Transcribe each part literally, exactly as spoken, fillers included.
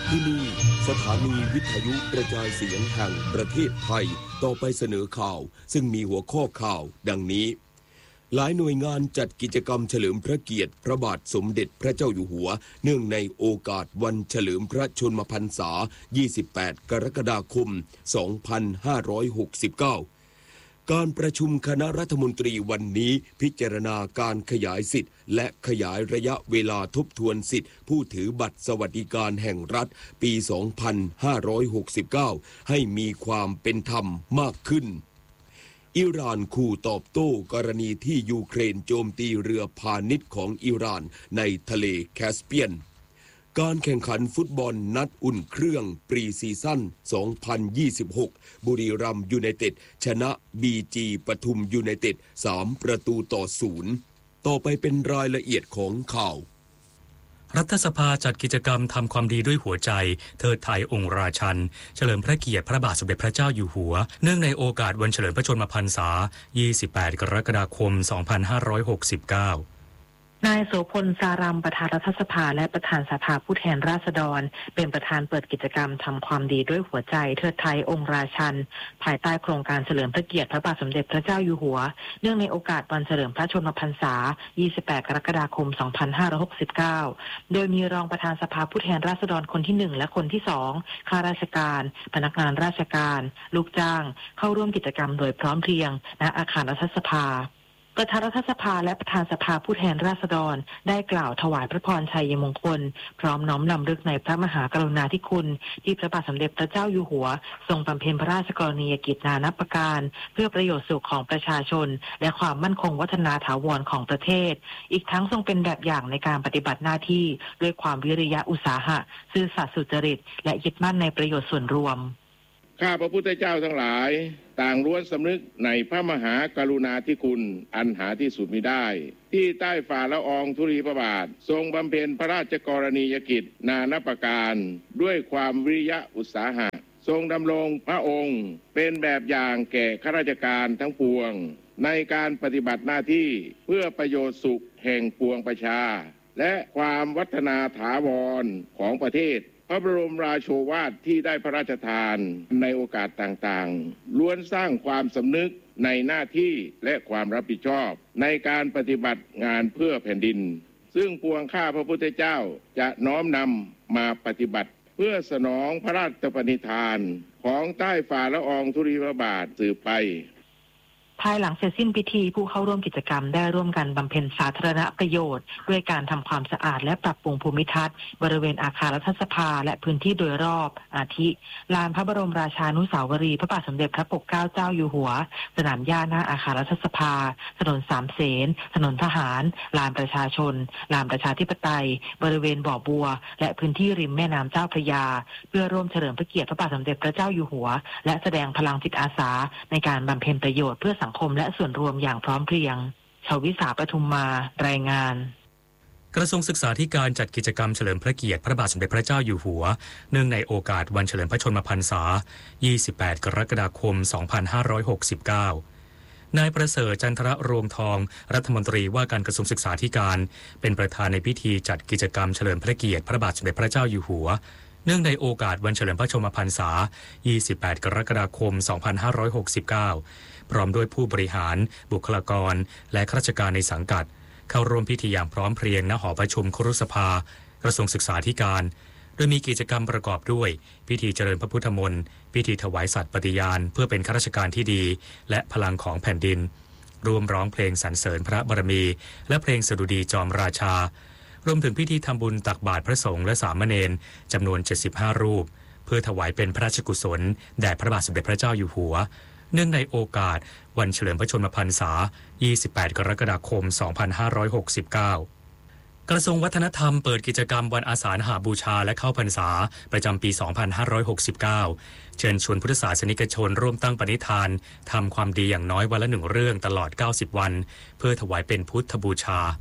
ที่นี่สถานีวิทยุกระจายเสียงแห่งประเทศไทยต่อไปเสนอข่าวซึ่งมีหัวข้อข่าวดังนี้หลายหน่วยงานจัดกิจกรรมเฉลิมพระเกียรติพระบาทสมเด็จพระเจ้าอยู่หัวเนื่องในโอกาสวันเฉลิมพระชนมพรรษายี่สิบแปดกรกฎาคมสองพันห้าร้อยหกสิบเก้าการประชุมคณะรัฐมนตรีวันนี้พิจารณาการขยายสิทธิ์และขยายระยะเวลาทบทวนสิทธิ์ผู้ถือบัตรสวัสดิการแห่งรัฐปีสองพันห้าร้อยหกสิบเก้าให้มีความเป็นธรรมมากขึ้นอิหร่านขู่ตอบโต้กรณีที่ยูเครนโจมตีเรือพาณิชย์ของอิหร่านในทะเลแคสเปียนการแข่งขันฟุตบอลนัดอุ่นเครื่องปรีซีซั่นสองพันยี่สิบหกบุรีรัมย์ยูไนเต็ดชนะ บี จี ปทุมยูไนเต็ดสามประตูต่อศูนย์ต่อไปเป็นรายละเอียดของข่าวรัฐสภาจัดกิจกรรมทำความดีด้วยหัวใจเทิดไทยองค์ราชันเฉลิมพระเกียรติพระบาทสมเด็จพระเจ้าอยู่หัวเนื่องในโอกาสวันเฉลิมพระชนมพรรษายี่สิบแปดกรกฎาคมสองพันห้าร้อยหกสิบเก้านายโสพลสารัมประธานรัฐสภาและประธานสภาผู้แทนราษฎรเป็นประธานเปิดกิจกรรมทำความดีด้วยหัวใจเทิดไทยองค์ราชันภายใต้โครงการเฉลิมพระเกียรติพระบาทสมเด็จพระเจ้าอยู่หัวเนื่องในโอกาสวันเฉลิมพระชนมพรรษายี่สิบแปดกรกฎาคมสองพันห้าร้อยหกสิบเก้าโดยมีรองประธานสภาผู้แทนราษฎรคนที่หนึ่งและคนที่สองข้าราชการพนักงานราชการลูกจ้างเข้าร่วมกิจกรรมโดยพร้อมเพรียงณอาคารรัฐสภาประธานรัฐสภาและประธานสภาผู้แทนราษฎรได้กล่าวถวายพระพรชัยมงคลพร้อมน้อมรำลึกในพระมหากรุณาธิคุณที่พระบาทสมเด็จพระเจ้าอยู่หัวทรงบำเพ็ญพระราชกรณียกิจนานับประการเพื่อประโยชน์สุขของประชาชนและความมั่นคงวัฒนาถาวรของประเทศอีกทั้งทรงเป็นแบบอย่างในการปฏิบัติหน้าที่ด้วยความวิริยะอุตสาหะซื่อสัตย์สุจริตและยึดมั่นในประโยชน์ส่วนรวมข้าพระพุทธเจ้าทั้งหลายต่างล้วนสำนึกในพระมหากรุณาธิคุณอันหาที่สุดมิได้ที่ใต้ฝ่าละอองธุลีพระบาททรงบำเพ็ญพระราชกรณียกิจนานับประการด้วยความวิริยะอุตสาหะทรงดำรงพระองค์เป็นแบบอย่างแก่ข้าราชการทั้งปวงในการปฏิบัติหน้าที่เพื่อประโยชน์สุขแห่งปวงประชาและความวัฒนาถาวรของประเทศพระบรมราโชวาทที่ได้พระราชทานในโอกาสต่างๆล้วนสร้างความสำนึกในหน้าที่และความรับผิดชอบในการปฏิบัติงานเพื่อแผ่นดินซึ่งปวงข้าพระพุทธเจ้าจะน้อมนำมาปฏิบัติเพื่อสนองพระราชปณิธานของใต้ฝ่าละอองธุลีพระบาทสืบไปภายหลังเสร็จสิ้นพิธีผู้เข้าร่วมกิจกรรมได้ร่วมกันบำเพ็ญสาธารณประโยชน์ด้วยการทำความสะอาดและปรับปรุงภูมิทัศน์บริเวณอาคารรัฐสภาและพื้นที่โดยรอบอาทิลานพระบรมราชานุสาวรีย์พระบาทสมเด็จพระปกเกล้าเจ้าอยู่หัวสนามหญ้าหน้าอาคารรัฐสภาถนนสามเสนถนนทหารลานประชาชนลานประชาธิปไตยบริเวณบ่อบัวและพื้นที่ริมแม่น้ำเจ้าพระยาเพื่อร่วมเฉลิมพระเกียรติพระบาทสมเด็จพระเจ้าอยู่หัวและแสดงพลังจิตอาสาในการบำเพ็ญประโยชน์เพื่อสังคมและส่วนรวมอย่างพร้อมเพรียงชวิสาปทุมมารายงานกระทรวงศึกษาธิการจัดกิจกรรมเฉลิมพระเกียรติพระบาทสมเด็จพระเจ้าอยู่หัวเนื่องในโอกาสวันเฉลิมพระชนมพรรษายี่สิบแปดกรกฎาคมสองพันห้าร้อยหกสิบเก้านายประเสริฐจันทรรวงทองรัฐมนตรีว่าการกระทรวงศึกษาธิการเป็นประธานในพิธีจัดกิจกรรมเฉลิมพระเกียรติพระบาทสมเด็จพระเจ้าอยู่หัวเนื่องในโอกาสวันเฉลิมพระชนมพรรษายี่สิบแปดกรกฎาคมสองพันห้าร้อยหกสิบเก้าพร้อมด้วยผู้บริหารบุคลากรและข้าราชการในสังกัดเข้าร่วมพิธีอย่างพร้อมเพรียงณหอประชุมครุสภากระทรวงศึกษาธิการโดยมีกิจกรรมประกอบด้วยพิธีเจริญพระพุทธมนต์พิธีถวายสัตย์ปฏิญาณเพื่อเป็นข้าราชการที่ดีและพลังของแผ่นดินร่วมร้องเพลงสรรเสริญพระบารมีและเพลงสดุดีจอมราชารวมถึงพิธีทำบุญตักบาตรพระสงฆ์และสามเณรจำนวนเจ็ดสิบห้ารูปเพื่อถวายเป็นพระราชกุศลแด่พระบาทสมเด็จพระเจ้าอยู่หัวเนื่องในโอกาสวันเฉลิมพระชนมพรรษายี่สิบแปดกรกฎาคมสองพันห้าร้อยหกสิบเก้ากระทรวงวัฒนธรรมเปิดกิจกรรมวันอาสาฬหบูชาและเข้าพรรษาประจำปีสองพันห้าร้อยหกสิบเก้าเชิญชวนพุทธศาสนิกชนร่วมตั้งปณิธานทำความดีอย่างน้อยวันละหนึ่งเรื่องตลอดเก้าสิบวันเพื่อถวายเป็นพุทธบูชา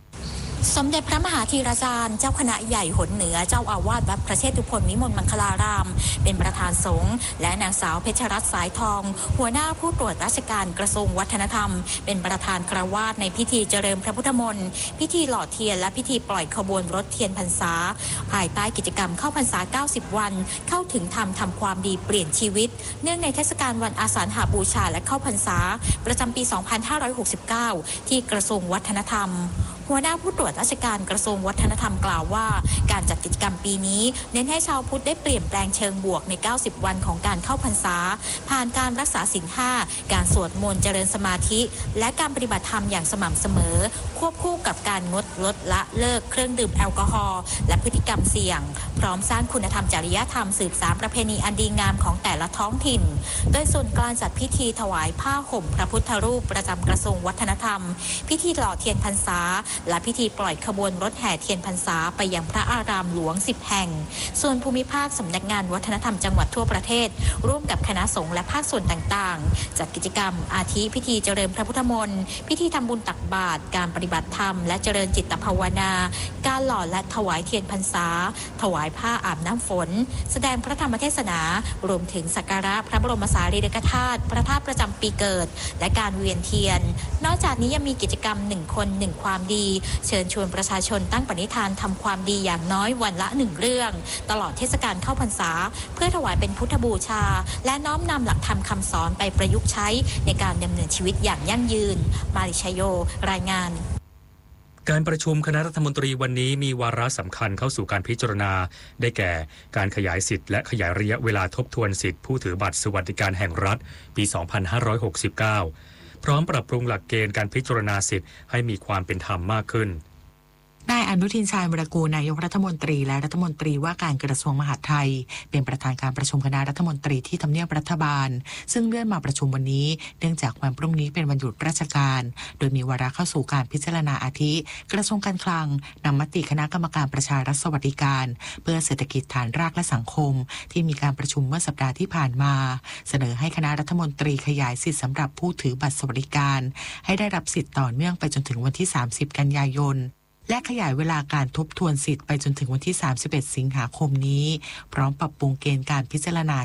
สมเด็จพระมหาธีราจารย์เจ้าคณะใหญ่หนเหนือเจ้าอาวาสวัดพระเชตุพนวิมลมังคลารามเป็นประธานสงฆ์และนางสาวเพชรรัตน์สายทองหัวหน้าผู้ตรวจราชการกระทรวงวัฒนธรรมเป็นประธานครวาสในพิธีเจริญพระพุทธมนต์พิธีหล่อเทียนและพิธีปล่อยขบวนรถเทียนพรรษาภายใต้กิจกรรมเข้าพรรษาเก้าสิบวันเข้าถึงธรรมทำความดีเปลี่ยนชีวิตเนื่องในเทศกาลวันอาสาฬหบูชาและเข้าพรรษาประจำปีสองพันห้าร้อยหกสิบเก้าที่กระทรวงวัฒนธรรมหัวหน้าผู้ตรวจราชการกระทรวงวัฒนธรรมกล่าวว่าการจัดกิจกรรมปีนี้เน้นให้ชาวพุทธได้เปลี่ยนแปลงเชิงบวกในเก้าสิบวันของการเข้าพรรษาผ่านการรักษาศีลห้าการสวดมนต์เจริญสมาธิและการปฏิบัติธรรมอย่างสม่ำเสมอควบคู่กับการงดลดละเลิกเครื่องดื่มแอลกอฮอล์และพฤติกรรมเสี่ยงพร้อมสร้างคุณธรรมจริยธรรมสืบสานประเพณีอันดีงามของแต่ละท้องถิ่นโดยส่วนการจัดพิธีถวายผ้าห่มพระพุทธรูปประจำกระทรวงวัฒนธรรมพิธีหล่อเทียนพรรษาและพิธีปล่อยขบวนรถแห่เทียนพรรษาไปยังพระอารามหลวงสิบแห่งส่วนภูมิภาคสำนักงานวัฒนธรรมจังหวัดทั่วประเทศร่วมกับคณะสงฆ์และภาคส่วนต่างๆจัดกิจกรรมอาทิพิธีเจริญพระพุทธมนต์พิธีทำบุญตักบาตรการปฏิบัติธรรมและเจริญจิตภาวนาการหล่อและถวายเทียนพรรษาถวายผ้าอาบน้ำฝนแสดงพระธรรมเทศนารวมถึงสักการะพระบรมสารีริกธาตุพระธาตุประจำปีเกิดและการเวียนเทียนนอกจากนี้ยังมีกิจกรรมหนึ่งคนหนึ่งความดีเชิญชวนประชาชนตั้งปณิธานทำความดีอย่างน้อยวันละหนึ่งเรื่องตลอดเทศกาลเข้าพรรษาเพื่อถวายเป็นพุทธบูชาและน้อมนำหลักธรรมคำสอนไปประยุกต์ใช้ในการดำเนินชีวิตอย่างยั่งยืนมาริชโยรายงานการประชุมคณะรัฐมนตรีวันนี้มีวาระสำคัญเข้าสู่การพิจารณาได้แก่การขยายสิทธิ์และขยายระยะเวลาทบทวนสิทธิผู้ถือบัตรสวัสดิการแห่งรัฐปี สองพันห้าร้อยหกสิบเก้า พร้อมปรับปรุงหลักเกณฑ์การพิจารณาสิทธิ์ให้มีความเป็นธรรมมากขึ้นนายอนุทินชาญวิรากูลนายกรัฐมนตรีและรัฐมนตรีว่าการกระทรวงมหาดไทยเป็นประธานการประชุมคณะรัฐมนตรีที่ทำเนียบรัฐบาลซึ่งเลื่อนมาประชุมวันนี้เนื่องจากวันพรุ่งนี้เป็นวันหยุดราชการโดยมีวาระเข้าสู่การพิจารณาอาทิกระทรวงการคลังนำมติคณะกรรมการประชารัฐสวัสดิการเพื่อเศรษฐกิจฐานรากและสังคมที่มีการประชุมเมื่อสัปดาห์ที่ผ่านมาเสนอให้คณะรัฐมนตรีขยายสิทธิสำหรับผู้ถือบัตรสวัสดิการให้ได้รับสิทธิ์ต่อเนื่องไปจนถึงวันที่สามสิบกันยายนและขยายเวลาการทบทวนสิทธิ์ไปจนถึงวันที่สามสิบเอ็ดสิงหาคมนี้พร้อมปรับปรุงเกณฑ์การพิจารณา